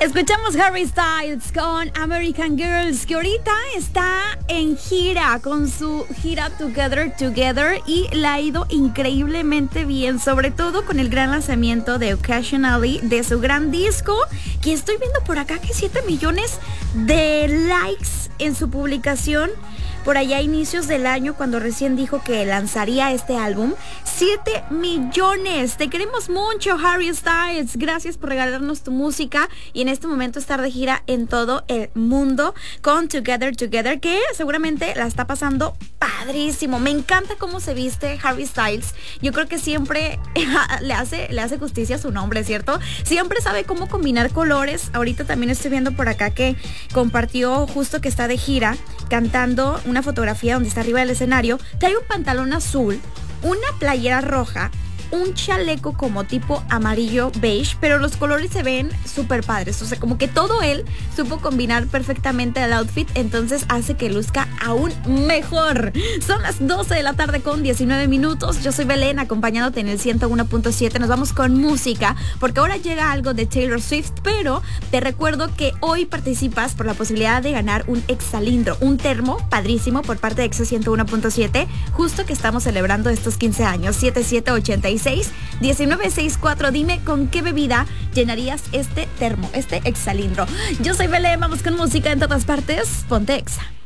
Escuchamos Harry Styles con American Girls, que ahorita está en gira con su gira Together y le ha ido increíblemente bien, sobre todo con el gran lanzamiento de Occasionally, de su gran disco, que estoy viendo por acá que 7 millones de likes en su publicación por allá a inicios del año, cuando recién dijo que lanzaría este álbum. 7 millones. Te queremos mucho, Harry Styles. Gracias por regalarnos tu música y en este momento estar de gira en todo el mundo con Together, que seguramente la está pasando padrísimo. Me encanta cómo se viste Harry Styles. Yo creo que siempre le hace justicia a su nombre, ¿cierto? Siempre sabe cómo combinar colores. Ahorita también estoy viendo por acá que compartió justo que está de gira cantando una fotografía donde está arriba del escenario. Trae un pantalón azul, una playera roja, un chaleco como tipo amarillo beige, pero los colores se ven súper padres. O sea, como que todo él supo combinar perfectamente el outfit, entonces hace que luzca aún mejor. Son las 12 de la tarde con 19 minutos. Yo soy Belén, acompañándote en el 101.7. Nos vamos con música, porque ahora llega algo de Taylor Swift, pero te recuerdo que hoy participas por la posibilidad de ganar un Exalindro, un termo padrísimo por parte de Exa 101.7, justo que estamos celebrando estos 15 años. 7786-1964. Dime con qué bebida llenarías este termo, este Exalindro. Yo soy Belén, vamos con música en todas partes. Ponte Exa.